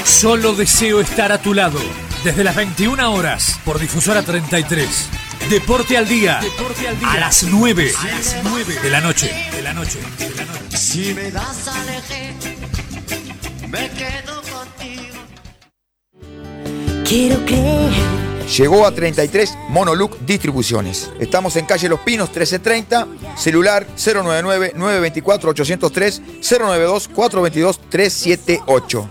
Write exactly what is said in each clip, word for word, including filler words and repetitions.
Solo deseo estar a tu lado. Desde las veintiuna horas por Difusora treinta y tres. Deporte al día. Deporte al día. A las nueve. A las nueve de la noche. De la noche. De la noche. Si me das a elegir, me quedo contigo. Quiero creer. Llegó a treinta y tres Monoluc Distribuciones. Estamos en calle Los Pinos trece treinta, celular cero nueve nueve, nueve dos cuatro, ocho cero tres, cero nueve dos, cuatro dos dos, tres siete ocho.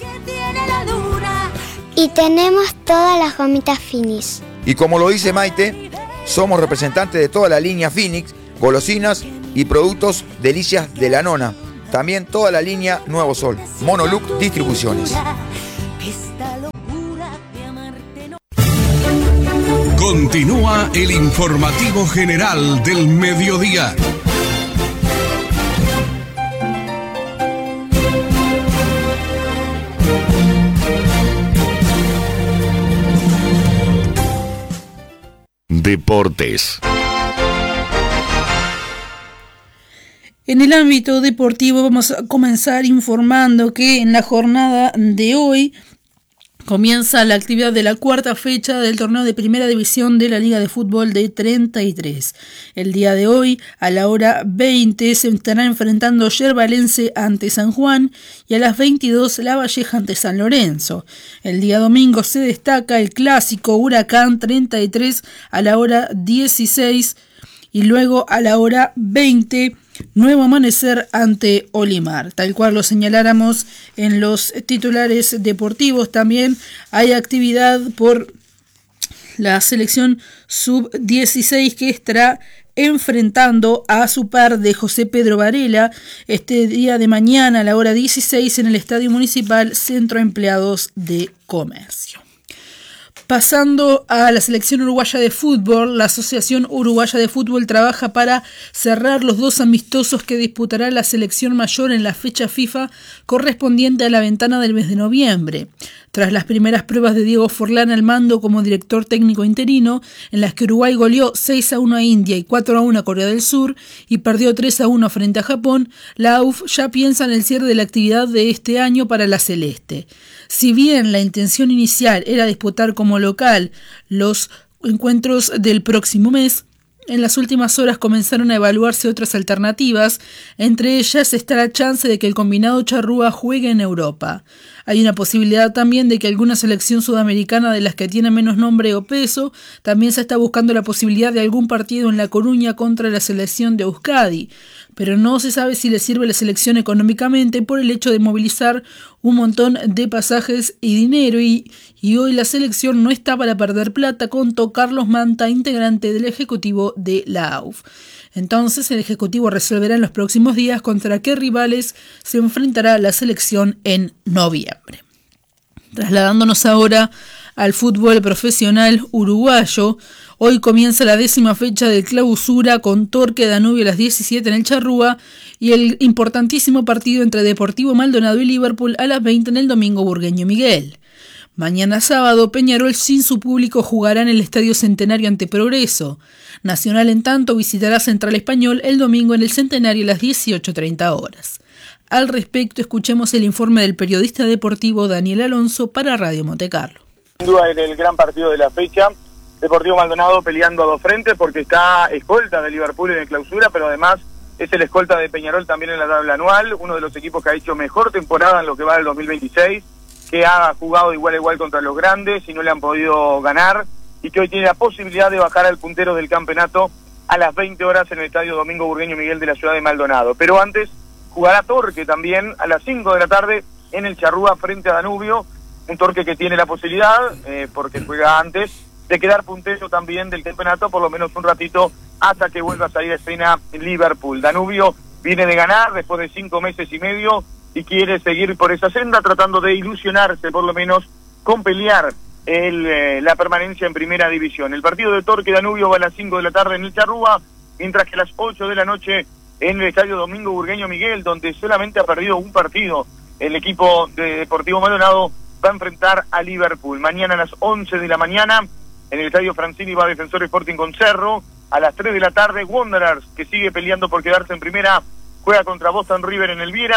Y tenemos todas las gomitas Finis. Y como lo dice Maite, somos representantes de toda la línea Phoenix, golosinas y productos Delicias de la Nona. También toda la línea Nuevo Sol. Monoluc Distribuciones. Continúa el informativo general del mediodía. Deportes. En el ámbito deportivo vamos a comenzar informando que en la jornada de hoy comienza la actividad de la cuarta fecha del torneo de primera división de la Liga de Fútbol de treinta y tres. El día de hoy, a la hora veinte, se estará enfrentando Yerbalense ante San Juan y a las veintidós La Valleja ante San Lorenzo. El día domingo se destaca el clásico Huracán treinta y tres a la hora dieciséis y luego a la hora veinte Nuevo Amanecer ante Olimar. Tal cual lo señaláramos en los titulares deportivos, también hay actividad por la selección sub dieciséis que estará enfrentando a su par de José Pedro Varela este día de mañana a la hora dieciséis en el Estadio Municipal Centro Empleados de Comercio. Pasando a la selección uruguaya de fútbol, la Asociación Uruguaya de Fútbol trabaja para cerrar los dos amistosos que disputará la selección mayor en la fecha FIFA correspondiente a la ventana del mes de noviembre. Tras las primeras pruebas de Diego Forlán al mando como director técnico interino, en las que Uruguay goleó seis a uno a India y cuatro a uno a Corea del Sur y perdió tres a uno frente a Japón, la A U F ya piensa en el cierre de la actividad de este año para la celeste. Si bien la intención inicial era disputar como local los encuentros del próximo mes, en las últimas horas comenzaron a evaluarse otras alternativas, entre ellas está la chance de que el combinado charrúa juegue en Europa. Hay una posibilidad también de que alguna selección sudamericana de las que tiene menos nombre o peso, también se está buscando la posibilidad de algún partido en La Coruña contra la selección de Euskadi, pero no se sabe si le sirve la selección económicamente por el hecho de movilizar un montón de pasajes y dinero, y, y hoy la selección no está para perder plata, contó Carlos Manta, integrante del Ejecutivo de la A U F. Entonces el Ejecutivo resolverá en los próximos días contra qué rivales se enfrentará la selección en noviembre. Trasladándonos ahora al fútbol profesional uruguayo, hoy comienza la décima fecha de clausura con Torque Danubio a las diecisiete en el Charrúa y el importantísimo partido entre Deportivo Maldonado y Liverpool a las veinte en el Domingo Burgueño Miguel. Mañana sábado, Peñarol sin su público jugará en el Estadio Centenario ante Progreso. Nacional, en tanto, visitará Central Español el domingo en el Centenario a las dieciocho treinta horas. Al respecto, escuchemos el informe del periodista deportivo Daniel Alonso para Radio Montecarlo. Sin duda en el gran partido de la fecha, Deportivo Maldonado peleando a dos frentes porque está escolta de Liverpool en el clausura, pero además es el escolta de Peñarol también en la tabla anual, uno de los equipos que ha hecho mejor temporada en lo que va del dos mil veintiséis, que ha jugado igual a igual contra los grandes y no le han podido ganar, y que hoy tiene la posibilidad de bajar al puntero del campeonato a las veinte horas en el Estadio Domingo Burgueño Miguel de la ciudad de Maldonado. Pero antes jugará Torque también a las cinco de la tarde en el Charrúa frente a Danubio, un Torque que tiene la posibilidad, eh, porque juega antes, de quedar puntero también del campeonato por lo menos un ratito hasta que vuelva a salir a escena Liverpool. Danubio viene de ganar después de cinco meses y medio y quiere seguir por esa senda tratando de ilusionarse por lo menos con pelear el, eh, la permanencia en primera división. El partido de Torque Danubio va a las cinco de la tarde en el Charrúa, mientras que a las ocho de la noche en el Estadio Domingo Burgueño Miguel, donde solamente ha perdido un partido el equipo de Deportivo Maldonado, va a enfrentar a Liverpool. Mañana a las once de la mañana en el Estadio Francini va Defensor Sporting con Cerro. A las tres de la tarde Wanderers, que sigue peleando por quedarse en primera, juega contra Boston River en el Viera.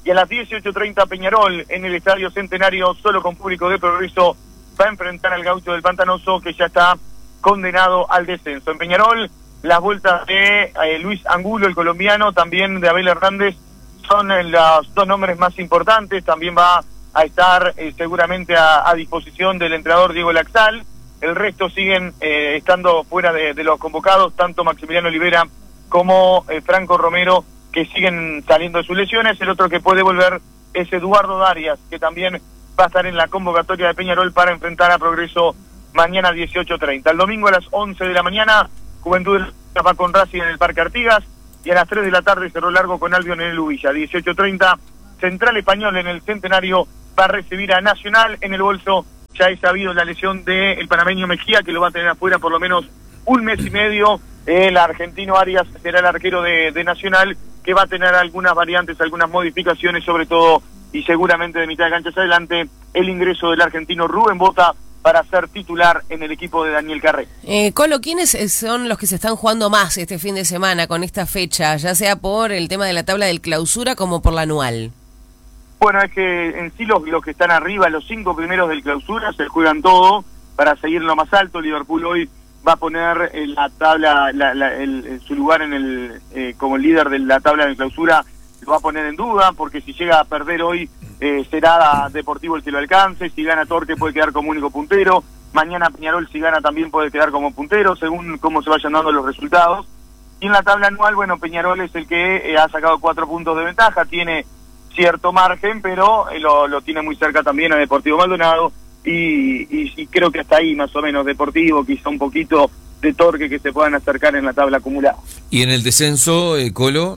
Y a las dieciocho treinta Peñarol en el Estadio Centenario, solo con público de Progreso, va a enfrentar al Gaucho del Pantanoso, que ya está condenado al descenso. En Peñarol, las vueltas de eh, Luis Angulo, el colombiano, también de Abel Hernández, son eh, los dos nombres más importantes. También va a estar eh, seguramente a, a disposición del entrenador Diego Laxal. El resto siguen eh, estando fuera de, de los convocados, tanto Maximiliano Olivera como eh, Franco Romero, que siguen saliendo de sus lesiones. El otro que puede volver es Eduardo Darias, que también va a estar en la convocatoria de Peñarol para enfrentar a Progreso mañana a dieciocho treinta. El domingo a las once de la mañana, Juventud va con Racing en el Parque Artigas, y a las tres de la tarde Cerro Largo con Albion en el Ubilla. dieciocho treinta, Central Español en el Centenario va a recibir a Nacional. En el bolso ya he sabido la lesión del panameño Mejía, que lo va a tener afuera por lo menos un mes y medio. El argentino Arias será el arquero de, de Nacional, que va a tener algunas variantes, algunas modificaciones, sobre todo y seguramente de mitad de cancha hacia adelante, el ingreso del argentino Rubén Bota para ser titular en el equipo de Daniel Carré. Eh, Colo, ¿quiénes son los que se están jugando más este fin de semana con esta fecha, ya sea por el tema de la tabla del clausura como por la anual? Bueno, es que en sí los, los que están arriba, los cinco primeros del clausura, se juegan todo para seguir lo más alto. Liverpool hoy va a poner en la tabla, la, la, el, el, su lugar en el eh, como líder de la tabla de clausura, lo va a poner en duda, porque si llega a perder hoy, eh, será Deportivo el que lo alcance. Si gana Torque puede quedar como único puntero. Mañana Peñarol, si gana, también puede quedar como puntero, según cómo se vayan dando los resultados. Y en la tabla anual, bueno, Peñarol es el que eh, ha sacado cuatro puntos de ventaja, tiene cierto margen, pero eh, lo, lo tiene muy cerca también a Deportivo Maldonado, y, y, y creo que hasta ahí más o menos Deportivo, quizá un poquito de Torque que se puedan acercar en la tabla acumulada. ¿Y en el descenso, eh, Colo?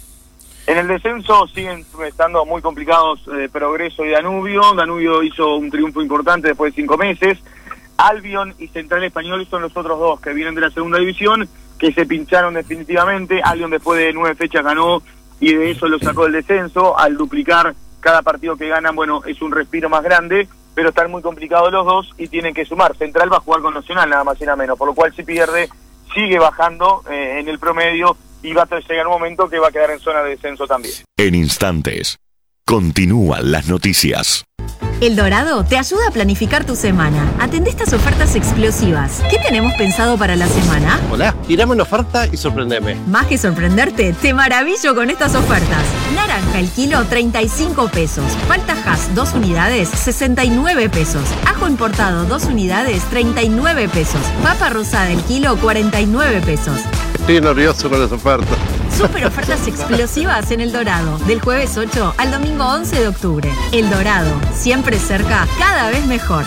En el descenso siguen estando muy complicados eh, Progreso y Danubio. Danubio hizo un triunfo importante después de cinco meses. Albion y Central Español son los otros dos que vienen de la segunda división, que se pincharon definitivamente. Albion después de nueve fechas ganó y de eso lo sacó del descenso. Al duplicar cada partido que ganan, bueno, es un respiro más grande, pero están muy complicados los dos y tienen que sumar. Central va a jugar con Nacional, nada más y nada menos, por lo cual si pierde, sigue bajando eh, en el promedio, y va a llegar un momento que va a quedar en zona de descenso también. En instantes, continúan las noticias. El Dorado te ayuda a planificar tu semana. Atende estas ofertas explosivas. ¿Qué tenemos pensado para la semana? Hola, tirame una oferta y sorprendeme. Más que sorprenderte, te maravillo con estas ofertas. Naranja el kilo, treinta y cinco pesos. Palta Hass, dos unidades, sesenta y nueve pesos. Ajo importado, dos unidades, treinta y nueve pesos. Papa rosada el kilo, cuarenta y nueve pesos. Estoy nervioso con las ofertas. Super ofertas explosivas en El Dorado, del jueves ocho al domingo once de octubre. El Dorado, siempre cerca, cada vez mejor.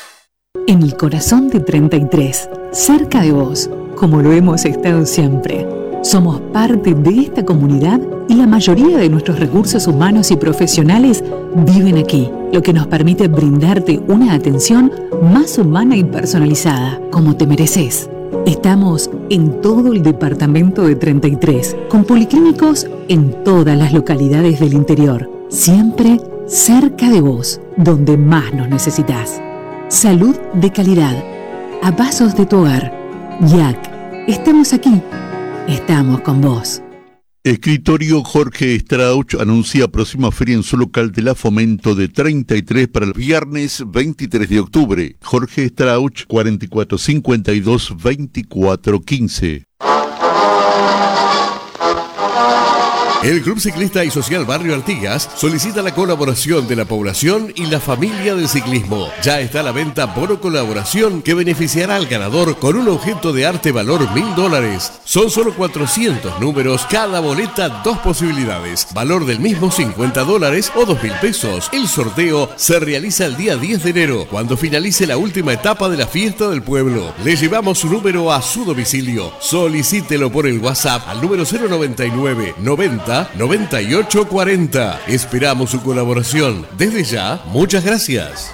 En el corazón de treinta y tres, cerca de vos, como lo hemos estado siempre. Somos parte de esta comunidad y la mayoría de nuestros recursos humanos y profesionales viven aquí, lo que nos permite brindarte una atención más humana y personalizada, como te mereces. Estamos en todo el departamento de treinta y tres, con policlínicos en todas las localidades del interior, siempre cerca de vos, donde más nos necesitas. Salud de calidad, a pasos de tu hogar. Y A C, estamos aquí, estamos con vos. Escritorio Jorge Strauch anuncia próxima feria en su local de la Fomento de treinta y tres para el viernes veintitrés de octubre. Jorge Strauch, cuarenta y cuatro cincuenta y dos, veinticuatro quince. El Club Ciclista y Social Barrio Artigas solicita la colaboración de la población y la familia del ciclismo. Ya está a la venta bono colaboración que beneficiará al ganador con un objeto de arte valor mil dólares. Son solo cuatrocientos números, cada boleta dos posibilidades. Valor del mismo cincuenta dólares o dos mil pesos. El sorteo se realiza el día diez de enero, cuando finalice la última etapa de la fiesta del pueblo. Le llevamos su número a su domicilio. Solicítelo por el WhatsApp al número cero noventa y nueve, noventa, noventa y ocho cuarenta. Esperamos su colaboración. Desde ya, muchas gracias.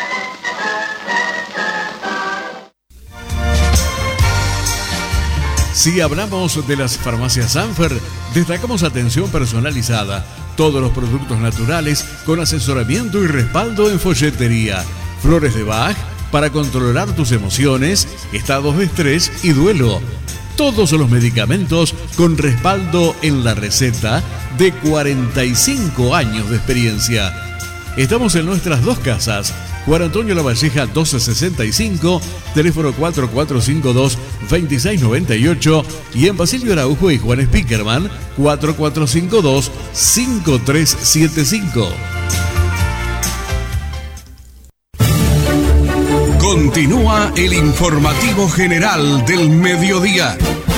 Si hablamos de las farmacias Sanfer, destacamos atención personalizada, todos los productos naturales con asesoramiento y respaldo en folletería, flores de Bach para controlar tus emociones, estados de estrés y duelo. todos los medicamentos con respaldo en la receta de cuarenta y cinco años de experiencia. Estamos en nuestras dos casas. Juan Antonio Lavalleja doce sesenta y cinco, teléfono cuatro cuatro cinco dos, dos seis nueve ocho y en Basilio Araujo y Juan Spickerman cuatro cuatro cinco dos, cinco tres siete cinco. Continúa el informativo general del mediodía.